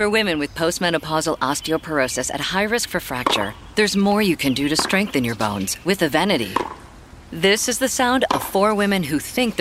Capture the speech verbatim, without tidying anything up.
For women with postmenopausal osteoporosis at high risk for fracture, there's more you can do to strengthen your bones with Evenity. This is the sound of four women who think